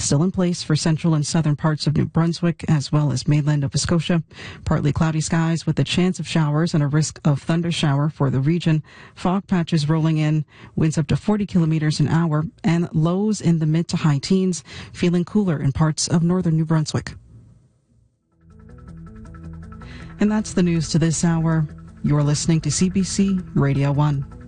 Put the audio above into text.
still in place for central and southern parts of New Brunswick, as well as mainland Nova Scotia. Partly cloudy skies with a chance of showers and a risk of thunder shower for the region. Fog patches rolling in, winds up to 40 kilometers an hour, and lows in the mid to high teens, feeling cooler in parts of northern New Brunswick. And that's the news to this hour. You're listening to CBC Radio 1.